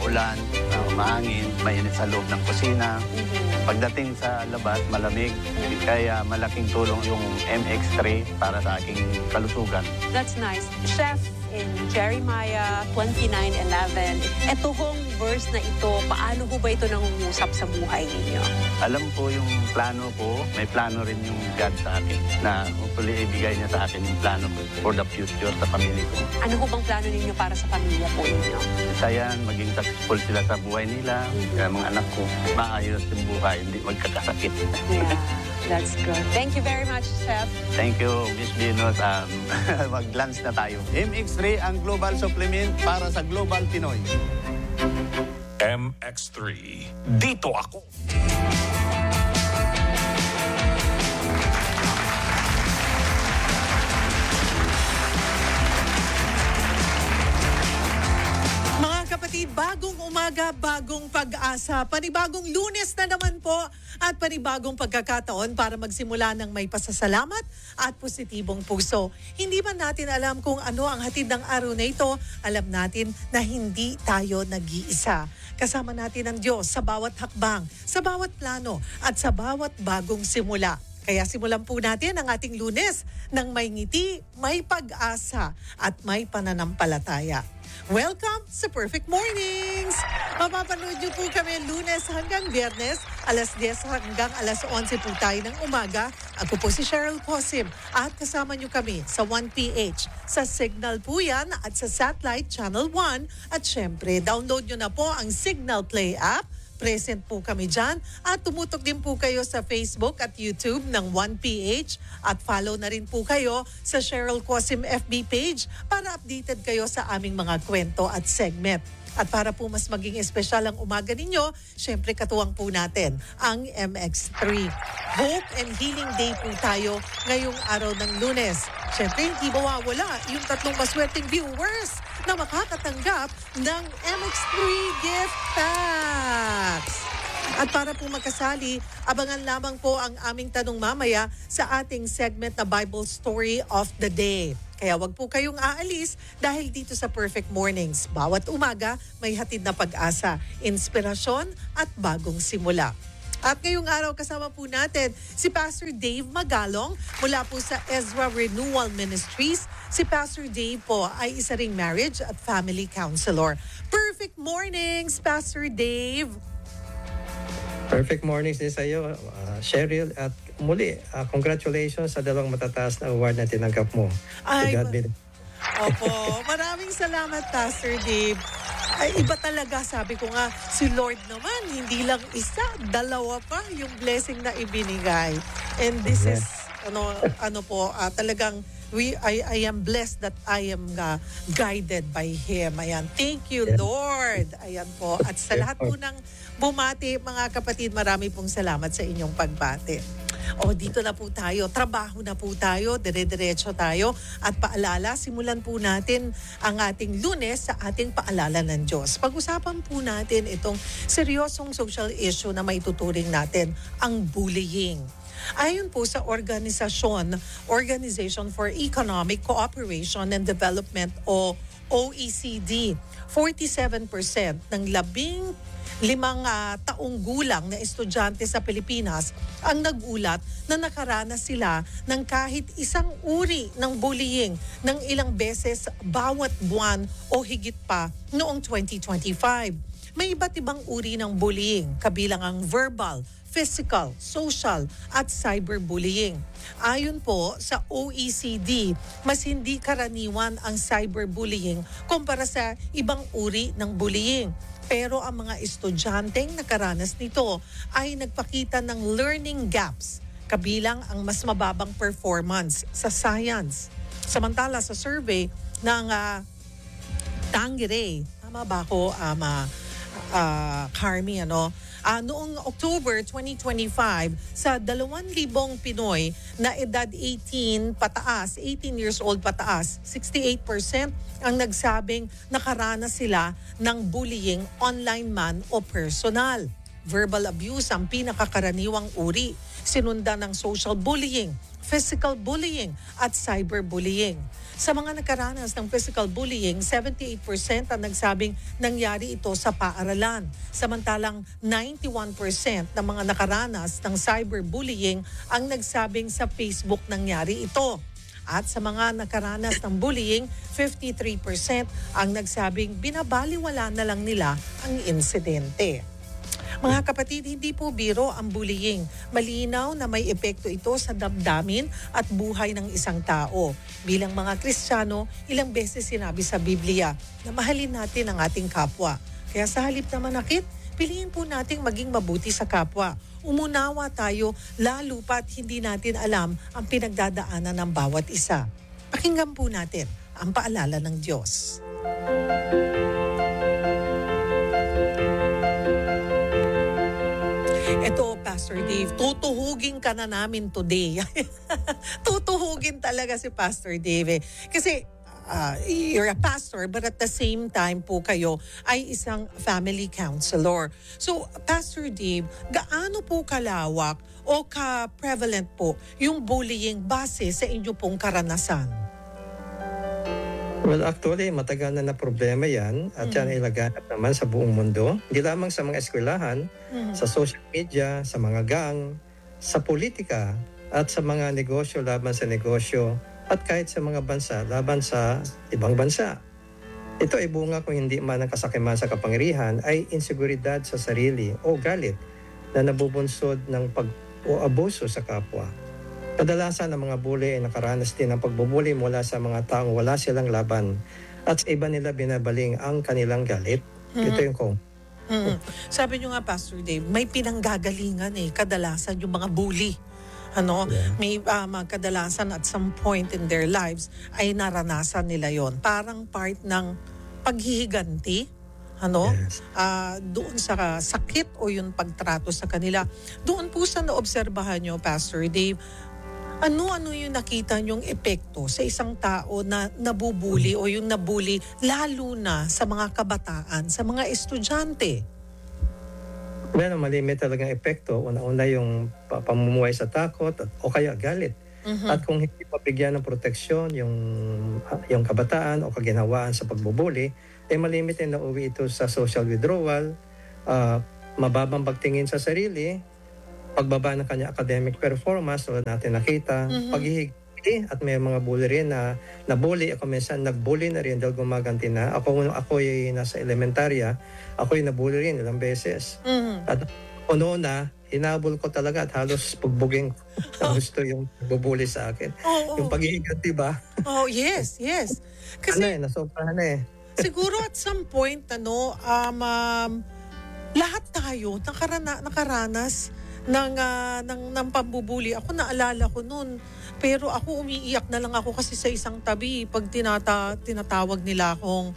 maulan, mahangin, mainit sa loob ng kusina. Pagdating sa labas, malamig. Kaya malaking tulong yung MX3 para sa aking kalusugan. That's nice. Chef, in Jeremiah 29:11, ito hong verse na ito, paano ho ba ito nangungusap sa buhay ninyo? Alam ko yung plano ko, may plano rin yung God sa akin na hopefully ibigay niya sa akin yung plano ko for the future sa pamilya ko. Ano ho bang plano ninyo para sa pamilya po ninyo? Isa yan, maging successful sila sa buhay nila, kaya mga anak ko, maayos yung buhay, hindi magkakasakit. Yeah, that's good. Thank you very much, Chef. Thank you, Miss Venus. Mag-lunch na tayo. MX3 ang global supplement para sa Global Pinoy. MX3. Dito ako. Kapatid, bagong umaga, bagong pag-asa. Panibagong Lunes na naman po at panibagong pagkakataon para magsimula ng may pasasalamat at positibong puso. Hindi man natin alam kung ano ang hatid ng araw na ito, alam natin na hindi tayo nag-iisa. Kasama natin ang Diyos sa bawat hakbang, sa bawat plano at sa bawat bagong simula. Kaya simulan po natin ang ating Lunes ng may ngiti, may pag-asa at may pananampalataya. Welcome sa Perfect Mornings! Mapapanood niyo po kami Lunes hanggang Biyernes, alas 10 hanggang alas 11 po tayo ng umaga. Ako po si Cheryl Cosim at kasama niyo kami sa 1PH. Sa Signal po yan at sa Satellite Channel 1. At syempre, download niyo na po ang Signal Play app. Present po kami dyan at tumutok din po kayo sa Facebook at YouTube ng 1PH at follow na rin po kayo sa Cheryl Cosim FB page para updated kayo sa aming mga kwento at segment. At para po mas maging espesyal ang umaga ninyo, syempre katuwang po natin ang MX3. Hope and Healing Day po tayo ngayong araw ng Lunes. Syempre hindi mawawala yung tatlong maswerteng viewers na makakatanggap ng MX3 gift packs. At para po magkasali, abangan lamang po ang aming tanong mamaya sa ating segment na Bible Story of the Day. Kaya wag po kayong aalis dahil dito sa Perfect Mornings, bawat umaga may hatid na pag-asa, inspirasyon at bagong simula. At ngayong araw kasama po natin si Pastor Dave Magalong mula po sa Ezra Renewal Ministries. Si Pastor Dave po ay isa ring marriage at family counselor. Perfect mornings, Pastor Dave! Perfect mornings din sa iyo, Cheryl. At muli, congratulations sa dalawang matataas na award na tinanggap mo. Ay, opo, maraming salamat, Pastor Dave. Ay, iba talaga, sabi ko nga, si Lord naman, hindi lang isa, dalawa pa yung blessing na ibinigay. And this is, talagang, I am blessed that I am guided by Him. Ayan, thank you, Lord. Ayan po. At sa lahat po ng bumati, mga kapatid, marami pong salamat sa inyong pagbati. O dito na po tayo, trabaho na po tayo, dire-diretso tayo. At paalala, simulan po natin ang ating Lunes sa ating paalala ng Diyos. Pag-usapan po natin itong seryosong social issue na maituturing natin, ang bullying. Ayon po sa Organization for Economic Cooperation and Development o OECD, 47% ng 15 taong gulang na estudyante sa Pilipinas ang nagulat na nakaranas sila ng kahit isang uri ng bullying ng ilang beses bawat buwan o higit pa noong 2025. May iba't ibang uri ng bullying, kabilang ang verbal, physical, social at cyberbullying. Ayon po sa OECD, mas hindi karaniwan ang cyberbullying kumpara sa ibang uri ng bullying. Pero ang mga estudyanteng nakaranas nito ay nagpakita ng learning gaps, kabilang ang mas mababang performance sa science. Samantala sa survey ng Tangere, tama ba ako, Carmi, noong October 2025, sa 2,000 Pinoy na edad 18 years old pataas, 68% ang nagsabing nakaranas sila ng bullying online man o personal. Verbal abuse ang pinakakaraniwang uri, sinundan ng social bullying, physical bullying at cyberbullying. Sa mga nakaranas ng physical bullying, 78% ang nagsabing nangyari ito sa paaralan. Samantalang 91% ng mga nakaranas ng cyberbullying ang nagsabing sa Facebook nangyari ito. At sa mga nakaranas ng bullying, 53% ang nagsabing binabaliwala na lang nila ang insidente. Mga kapatid, hindi po biro ang bullying. Malinaw na may epekto ito sa damdamin at buhay ng isang tao. Bilang mga Kristiyano, ilang beses sinabi sa Biblia na mahalin natin ang ating kapwa. Kaya sa halip na manakit, piliin po nating maging mabuti sa kapwa. Umunawa tayo, lalo pat hindi natin alam ang pinagdadaanan ng bawat isa. Pakinggan po natin ang paalala ng Diyos. Ito, Pastor Dave, tutuhugin ka na namin today. Tutuhugin talaga si Pastor Dave. Kasi you're a pastor, but at the same time po kayo ay isang family counselor. So, Pastor Dave, gaano po kalawak o ka-prevalent po yung bullying base sa inyo pong karanasan? Well, actually, matagal na problema yan at yan ay laganap naman sa buong mundo. Hindi lamang sa mga eskwelahan, sa social media, sa mga gang, sa politika, at sa mga negosyo laban sa negosyo, at kahit sa mga bansa laban sa ibang bansa. Ito ay bunga kung hindi man ang kasakiman sa kapangyarihan ay inseguridad sa sarili o galit na nabubunsod ng pag-abuso sa kapwa. Kadalasan ang mga bully ay nakaranas din ng pagbubuli mula sa mga taong wala silang laban at sa iba nila binabaling ang kanilang galit. Ito yung kung. Sabi nyo nga, Pastor Dave, may pinanggagalingan kadalasan yung mga bully. May kadalasan at some point in their lives ay naranasan nila yon. Parang part ng paghihiganti. Yes. Doon sa sakit o yung pagtrato sa kanila. Doon po sa naobserbahan nyo, Pastor Dave, ano yung nakita nyong epekto sa isang tao na nabubuli o yung nabuli lalo na sa mga kabataan, sa mga estudyante? Well, malimit talagang epekto. Una-una yung pamumuhay sa takot o kaya galit. At kung hindi mabigyan ng proteksyon yung kabataan o kaginhawaan sa pagbubuli, malimit na nauwi ito sa social withdrawal, mababang pagtingin sa sarili, pagbaba ng kanya academic performance, tulad natin nakita, paghihigti, at may mga bully rin na nabully. Ako minsan nagbully na rin dahil gumaganti na. Ako ay nasa elementarya, ako ay nabully rin ilang beses. At na, hinabol ko talaga at halos pugbugin na gusto yung bubuli sa akin. Yung paghihiganti ba? Yes. Kasi nasobrahan na siguro at some point, lahat tayo nakaranas ng pambubuli. Ako naalala ko noon, pero ako umiiyak na lang ako kasi sa isang tabi pag tinatawag nila akong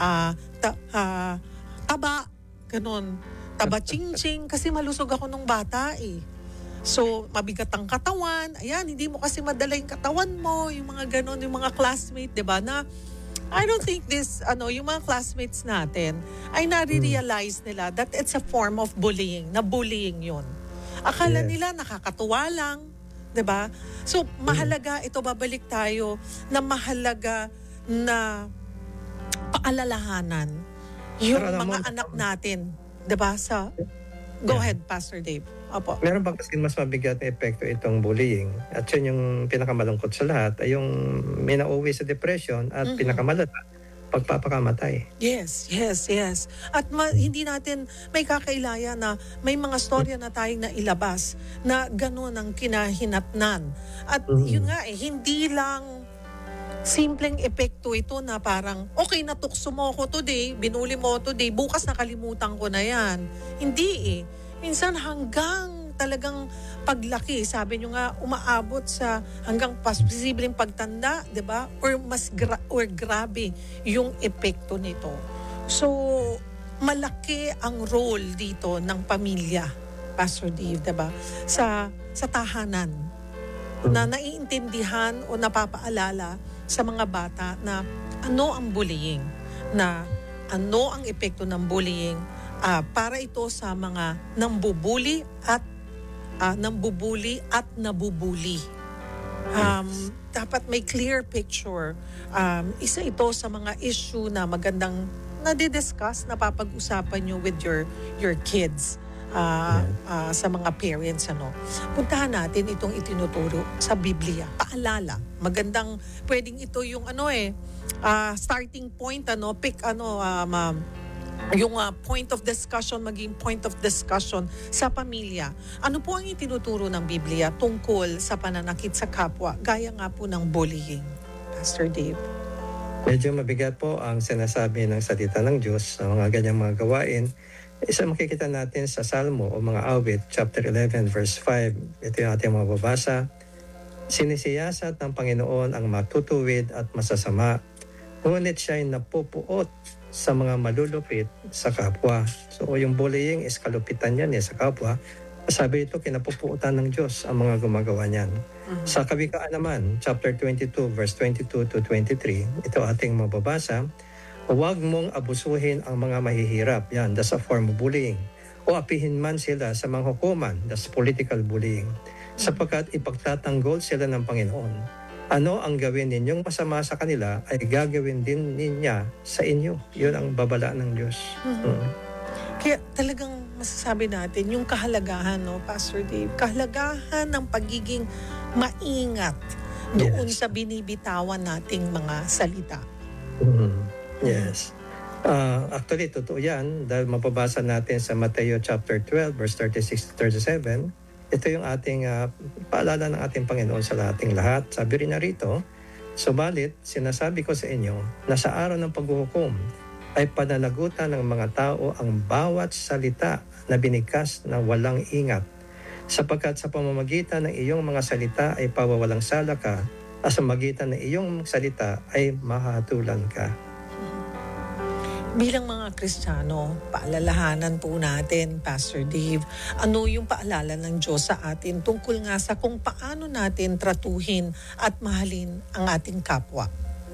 taba, ganun. Taba ching-ching kasi malusog ako nung bata So, mabigat ang katawan. Ayan, hindi mo kasi madala yung katawan mo, yung mga ganun, yung mga classmate, 'di ba? Na I don't think yung mga classmates natin ay nare-realize nila that it's a form of bullying, na bullying 'yon. Akala nila nakakatuwa lang, 'di ba? So, mahalaga ito, babalik tayo na mahalaga na paalalahanan yung mga anak natin, 'di ba? Go ahead, Pastor Dave. Opo. Meron bang kasi mas mabigat na epekto itong bullying? At yun yung pinakamalungkot sa lahat, ay yung may nauwi sa depression at pinakamalala, pagpapakamatay. Yes. At hindi natin may kakailaya na may mga storya na tayong nailabas na gano'n ang kinahinatnan. At yun nga hindi lang simpleng epekto ito na parang, okay, natukso mo ako today, binuli mo today, bukas nakalimutan ko na yan. Hindi Minsan hanggang talagang paglaki, sabi nyo nga, umaabot sa hanggang posibleng pagtanda, di ba? Or or grabe yung epekto nito. So, malaki ang role dito ng pamilya, Pastor Dave, di ba? Sa tahanan, na naiintindihan o napapaalala sa mga bata na ano ang bullying, na ano ang epekto ng bullying para ito sa mga nambubuli at nabubuli. Dapat may clear picture. Isa ito sa mga issue na magandang nadidiscuss, napapag-usapan nyo with your kids. Sa mga parents, puntahan natin itong itinuturo sa Biblia. Paalala, magandang, pwedeng ito yung starting point, pick yung point of discussion, maging point of discussion sa pamilya. Ano po ang itinuturo ng Biblia tungkol sa pananakit sa kapwa, gaya nga po ng bullying? Pastor Dave. Medyo mabigat po ang sinasabi ng salita ng Diyos sa mga ganyang mga gawain. Isa makikita natin sa Salmo o mga awit, chapter 11, verse 5. Ito yung ating mababasa. Sinisiyasat ng Panginoon ang matutuwid at masasama, ngunit siya'y napupuot sa mga malulupit sa kapwa. So yung bullying is kalupitan yan sa kapwa. Sabi ito, kinapupuutan ng Diyos ang mga gumagawa niyan. Sa Kawikaan naman, chapter 22, verse 22 to 23, ito ating mababasa. Huwag mong abusuhin ang mga mahihirap. Yan, that's a form of bullying. O apihin man sila sa mga hukuman. That's political bullying. Sapagkat ipagtatanggol sila ng Panginoon. Ano ang gawin ninyong masama sa kanila ay gagawin din niya sa inyo. Yun ang babala ng Diyos. Kaya talagang masasabi natin yung kahalagahan, Pastor Dave, kahalagahan ng pagiging maingat doon sa binibitawan nating mga salita. Yes. Actually, totoo yan. Dahil mapabasa natin sa Mateo chapter 12, verse 36 to 37, ito yung ating paalala ng ating Panginoon sa ating lahat. Sabi rin na rito, subalit, sinasabi ko sa inyo na sa araw ng paghuhukom ay pananagutan ng mga tao ang bawat salita na binigkas na walang ingat. Sapagkat sa pamamagitan ng iyong mga salita ay pawawalang sala ka, at sa magitan ng iyong salita ay mahatulan ka. Bilang mga Kristiyano, paalalahanan po natin, Pastor Dave, ano yung paalala ng Diyos sa atin tungkol nga sa kung paano natin tratuhin at mahalin ang ating kapwa?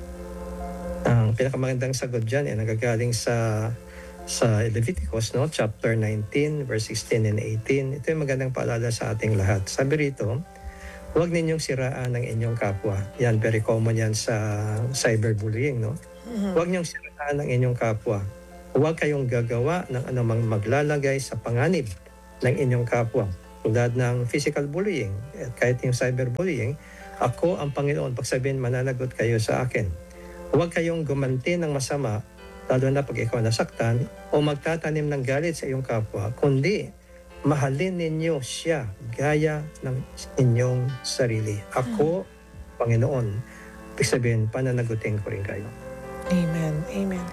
Ang pinakamagandang sagot dyan ay nagagaling sa Leviticus, chapter 19, verse 16 and 18. Ito yung magandang paalala sa ating lahat. Sabi rito, huwag ninyong siraan ng inyong kapwa. Yan, very common yan sa cyberbullying, Huwag niyong siraan ng inyong kapwa. Huwag kayong gagawa ng anumang maglalagay sa panganib ng inyong kapwa. Tulad ng physical bullying, at kahit yung cyberbullying, ako ang Panginoon, pagsabihin mananagot kayo sa akin. Huwag kayong gumanti ng masama, lalo na pag ikaw nasaktan, o magtatanim ng galit sa iyong kapwa, kundi mahalin ninyo siya gaya ng inyong sarili. Ako, Panginoon, pagsabihin, pananagutin ko rin kayo. Amen. Amen.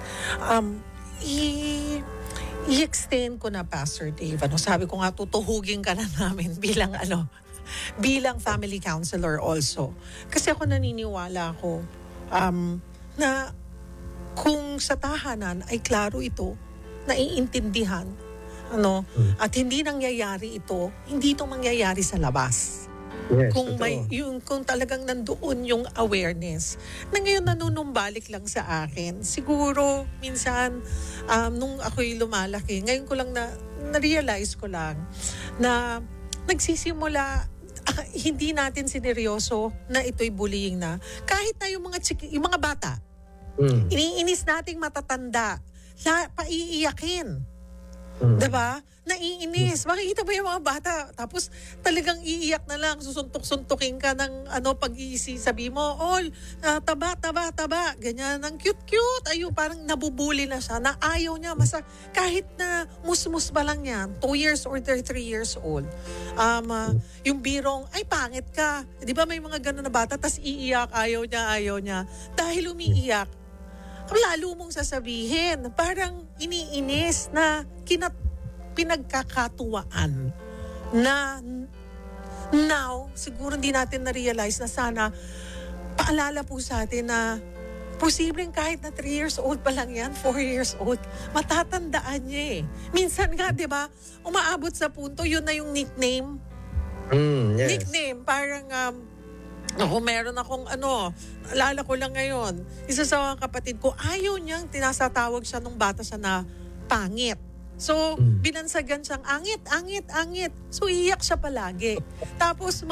I-extend ko na, Pastor Dave. Sabi ko nga, tutuhugin ka na namin bilang family counselor also. Kasi ako naniniwala ako na kung sa tahanan ay klaro ito, naiintindihan, at hindi nangyayari ito, hindi ito mangyayari sa labas. Yes, kung talagang nandoon yung awareness na ngayon nanunumbalik lang sa akin. Siguro minsan nung ako'y lumalaki, ngayon ko lang na-realize ko lang na nagsisimula hindi natin sineryoso na ito'y bullying na. Kahit na yung mga bata, iniinis nating matatanda, paiiyakin. Diba? Naiinis. Makikita ba yung mga bata? Tapos talagang iiyak na lang, susuntok-suntukin ka ng pag-iisi. Sabi mo, taba. Ganyan, ang cute-cute. Ayun, parang nabubuli na siya, na ayaw niya. Kahit na musmus pa lang yan, 2 years or 3 years old. Yung birong, ay pangit ka. Di ba may mga gano'n na bata, tas iiyak, ayaw niya. Dahil umiiyak, lalo mong sasabihin, parang iniinis na pinagkakatuwaan na now, siguro hindi natin na-realize na sana paalala po sa atin na posibleng kahit na 3 years old pa lang yan, 4 years old, matatandaan niya Minsan nga, di ba, umaabot sa punto, yun na yung nickname. Yes. Nickname, parang meron akong alala ko lang ngayon, isa sa mga kapatid ko, ayaw niyang tinasatawag siya nung bata siya na pangit. So, binansagan siyang angit. So, iyak siya palagi. Tapos,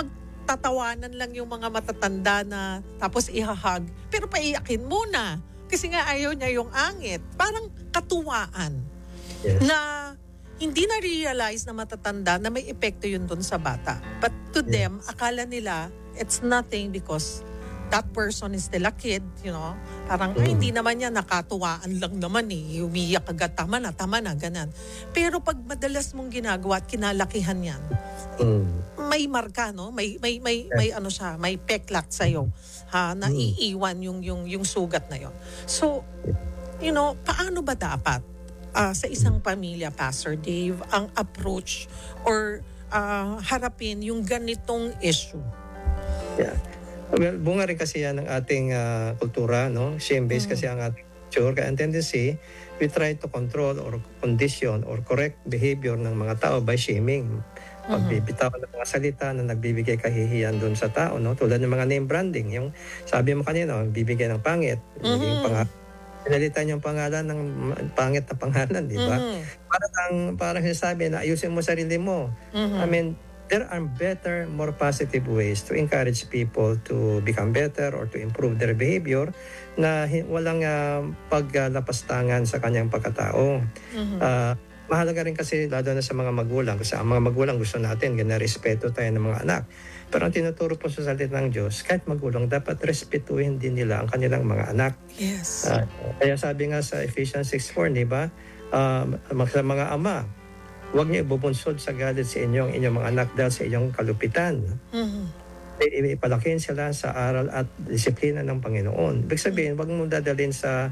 tatawanan lang yung mga matatanda na tapos ihahag. Pero paiyakin muna. Kasi nga ayaw niya yung angit. Parang katuwaan. Yes. Na hindi na-realize na matatanda na may epekto yun doon sa bata. But to them, akala nila it's nothing because that person is still a kid, you know. Parang, ay, hindi naman yan, nakatuwaan lang naman eh. Umiyak agad, tama na, ganun. Pero pag madalas mong ginagawa at kinalakihan yan, may marka, no? May ano siya, may peklat sa'yo. Na iiwan yung sugat na yon. So, you know, paano ba dapat sa isang pamilya, Pastor Dave, ang approach or harapin yung ganitong issue? Yeah. Well, bunga rin kasi yan ng ating kultura, no? Shame-based kasi ang ating culture. Kaya ang tendency, we try to control or condition or correct behavior ng mga tao by shaming. Pagbibitaw ng mga salita na nagbibigay kahihiyan doon sa tao, no? Tulad ng mga name branding. Yung sabi mo kanina, bibigay ng pangit. Yung pinalitan yung pangalan ng pangit na pangalan, di ba? Parang sinasabi na ayusin mo sarili mo. I mean, there are better, more positive ways to encourage people to become better or to improve their behavior na walang paglapastangan sa kanyang pagkatao. Mahalaga rin kasi lalo na sa mga magulang. Kasi ang mga magulang gusto natin, respeto tayo ng mga anak. Pero ang tinuturo po sa salita ng Diyos, kahit magulang, dapat respetuhin din nila ang kanilang mga anak. Yes. Kaya sabi nga sa Ephesians 6:4, di ba? Sa mga ama, huwag niyo ibubunsod sa galit sa inyo ang inyong mga anak dahil sa inyong kalupitan. Ipalakihin sila sa aral at disiplina ng Panginoon. Ibig sabihin, huwag mo dadalhin sa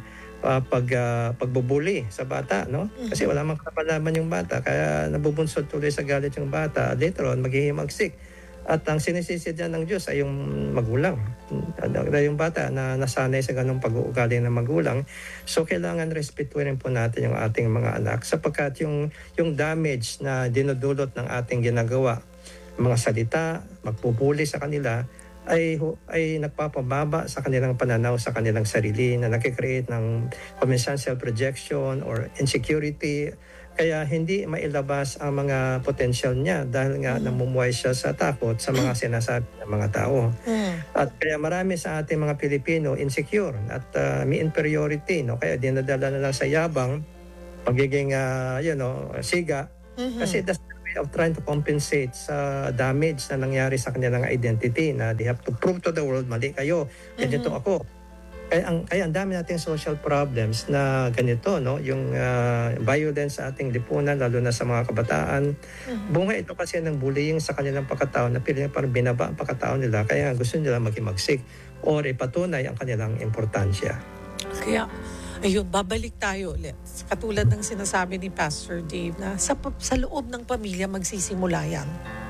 pagbubuli sa bata, no? Kasi wala mang kapalaman yung bata, kaya nabubunsod tuloy sa galit yung bata. Later on, maghihimagsik. At ang sinisisi dyan ng Diyos ay yung magulang. Yung bata na nasanay sa ganong pag-uugali ng magulang. So, kailangan respetuhin po natin yung ating mga anak sapagkat yung damage na dinudulot ng ating ginagawa, mga salita, magpupuli sa kanila, ay nagpapababa sa kanilang pananaw sa kanilang sarili na nakikreate ng minsan self-rejection or insecurity. Kaya hindi mailabas ang mga potential niya dahil nga namumuhay siya sa takot sa mga sinasabi ng mga tao. At kaya marami sa ating mga Pilipino insecure at may inferiority. No? Kaya dinadala na lang sa yabang, pagiging siga. Kasi that's the way of trying to compensate sa damage na nangyari sa kanilang identity na they have to prove to the world, mali kayo, ganito ako. Kaya ang dami nating social problems na ganito, no? Yung violence sa ating lipunan, lalo na sa mga kabataan. Bunga ito kasi ng bullying sa kanilang pagkatao na piling parang binaba ang pagkatao nila kaya gusto nila maghimagsik or ipatunay ang kanilang importansya. Kaya, ayun, babalik tayo ulit. Katulad ng sinasabi ni Pastor Dave na sa loob ng pamilya magsisimula yan.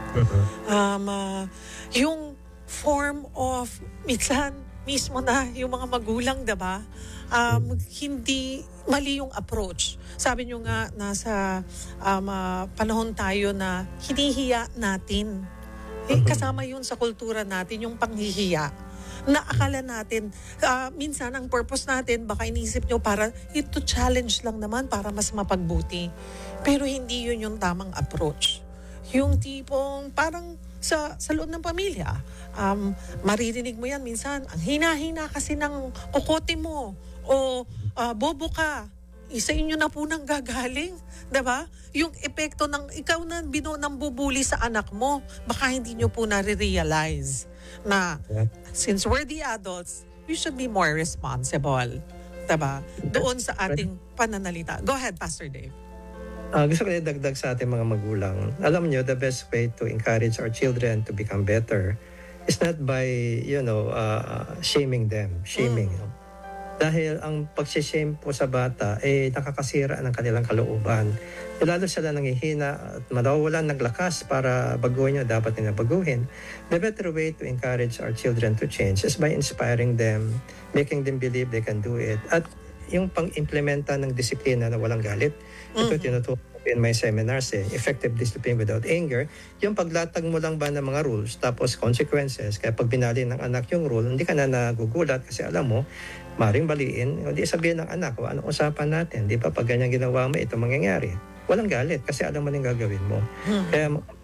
Yung form of, minsan, mismo na yung mga magulang, diba? Hindi mali yung approach. Sabi nyo nga, nasa panahon tayo na hinihiya natin. Kasama yun sa kultura natin, yung panghihiya. Na akala natin, minsan ang purpose natin, baka inisip nyo para ito challenge lang naman para mas mapagbuti. Pero hindi yun yung tamang approach. Yung tipong parang sa loob ng pamilya, maririnig mo yan minsan, ang hina-hina kasi ng kokote mo o bobo ka. Isa inyo na po nang gagaling, diba? Yung epekto ng ikaw na nambubuli sa anak mo, baka hindi nyo po nare-realize na since we're the adults, we should be more responsible. Diba? Doon sa ating pananalita. Go ahead, Pastor Dave. Gusto ko idagdag sa ating mga magulang. Alam nyo, the best way to encourage our children to become better is not by, shaming them. Dahil ang pag-shame po sa bata nakakasira ng kanilang kalooban. Lalo sila nangihina at mawawalan ng lakas para baguhin yung dapat nila baguhin. The better way to encourage our children to change is by inspiring them, making them believe they can do it. At yung pang-implementa ng disiplina na walang galit. Ito tinuturo in my seminars, effective discipline without anger. Yung paglatag mo lang ba ng mga rules, tapos consequences, kaya pag binali ng anak yung rule, hindi ka na nagugulat kasi alam mo, maring baliin, hindi sabihin ng anak, anong usapan natin? Di ba pag ganyan ginawa mo, ito mangyayari. Walang galit kasi alam mo nang gagawin mo. Kaya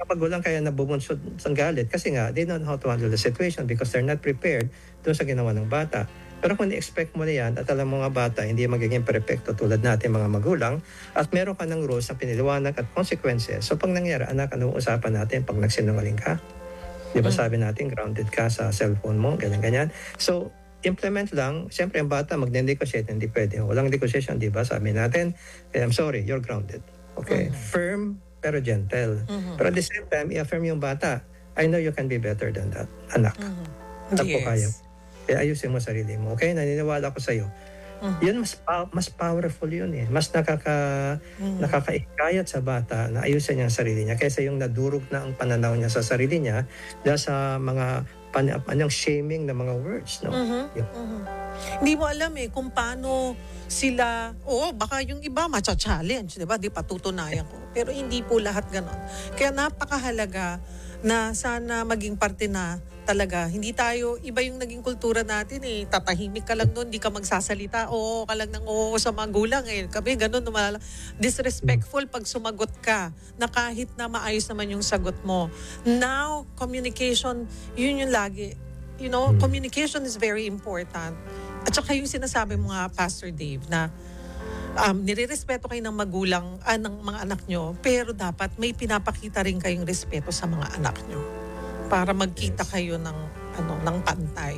magulang kaya nabubunsod ng galit kasi nga they don't know how to handle the situation because they're not prepared doon sa ginawa ng bata. Pero kung i-expect mo na yan at alam mo nga bata, hindi magiging perfecto tulad natin mga magulang at meron ka ng rules na piniliwanag at consequences. So pag nangyari, anak, ano usapan natin pag nagsinungaling ka? Di ba sabi natin, grounded ka sa cellphone mo, ganyan-ganyan. So, implement lang. Siyempre, ang bata magne-negotiate, hindi pwede. Walang negotiation, di ba? Sabi natin, I'm sorry, you're grounded. Okay? Firm, pero gentle. Pero at the same time, i-affirm yung bata, I know you can be better than that, anak. Tapo kaya. Kaya ayusin mo sarili mo. Okay? Naniniwala ko sa'yo. Yun, mas powerful yun eh. Mas nakakaikayat sa bata na ayusin niya ang sarili niya kaysa yung nadurog na ang pananaw niya sa sarili niya dahil sa mga shaming na mga words. No? Hindi mo alam kung paano sila, baka yung iba matcha-challenge, di ba? Di patutunayan ko. Pero hindi po lahat ganon. Kaya napakahalaga na sana maging parte na talaga. Hindi tayo, iba yung naging kultura natin tatahimik ka lang doon, hindi ka magsasalita, ka lang ng sa magulang Kami ganun, disrespectful pag sumagot ka, na kahit na maayos naman yung sagot mo. Now, communication, yun yung lagi. You know, communication is very important. At saka yung sinasabi mo nga, Pastor Dave, na nire-respeto kayo ng magulang, ng mga anak nyo, pero dapat may pinapakita rin kayong respeto sa mga anak nyo para magkita kayo ng pantay.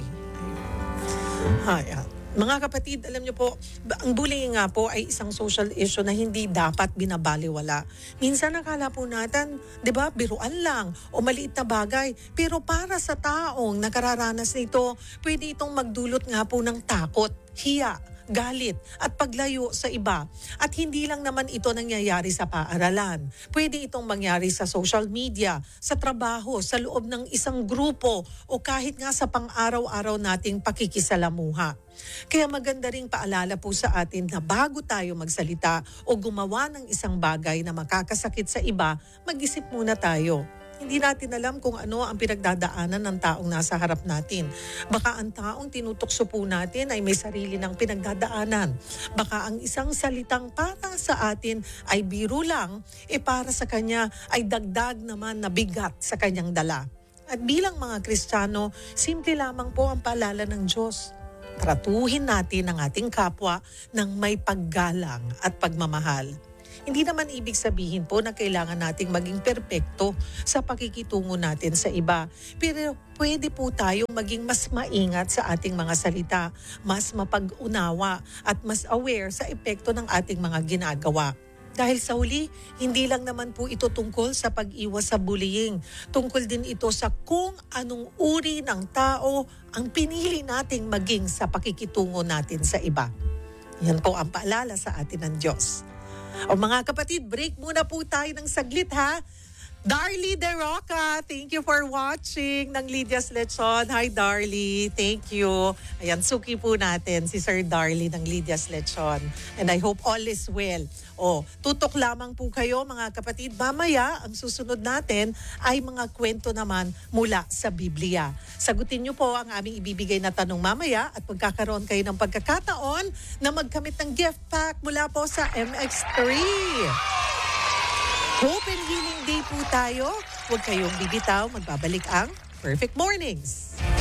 Mga kapatid, alam nyo po, ang bullying nga po ay isang social issue na hindi dapat binabaliwala. Minsan nakala po natin, di ba, biruan lang o maliit na bagay. Pero para sa taong nakararanas nito, pwede itong magdulot nga po ng takot, hiya, galit at paglayo sa iba. At hindi lang naman ito nangyayari sa paaralan. Pwede itong mangyari sa social media, sa trabaho, sa loob ng isang grupo o kahit nga sa pang-araw-araw nating pakikisalamuha. Kaya maganda ring paalala po sa atin na bago tayo magsalita o gumawa ng isang bagay na makakasakit sa iba, mag-isip muna tayo. Hindi natin alam kung ano ang pinagdadaanan ng taong nasa harap natin. Baka ang taong tinutokso po natin ay may sarili ng pinagdadaanan. Baka ang isang salitang para sa atin ay biro lang, para sa kanya ay dagdag naman na bigat sa kanyang dala. At bilang mga Kristiyano, simple lamang po ang paalala ng Diyos. Tratuhin natin ang ating kapwa ng may paggalang at pagmamahal. Hindi naman ibig sabihin po na kailangan nating maging perpekto sa pakikitungo natin sa iba. Pero pwede po tayong maging mas maingat sa ating mga salita, mas mapag-unawa at mas aware sa epekto ng ating mga ginagawa. Dahil sa huli, hindi lang naman po ito tungkol sa pag-iwas sa bullying. Tungkol din ito sa kung anong uri ng tao ang pinili nating maging sa pakikitungo natin sa iba. Yan po ang paalala sa atin ng Diyos. O mga kapatid, break muna po tayo ng saglit ha. Darly De Roca, thank you for watching ng Lydia's Lechon. Hi Darly, thank you. Ayan, suki po natin si Sir Darly ng Lydia's Lechon. And I hope all is well. Tutok lamang po kayo mga kapatid. Mamaya, ang susunod natin ay mga kwento naman mula sa Biblia. Sagutin niyo po ang aming ibibigay na tanong mamaya at magkakaroon kayo ng pagkakataon na magkamit ng gift pack mula po sa MX3. Hope and Healing Day po tayo. Huwag kayong bibitaw. Magbabalik ang Perfect Mornings.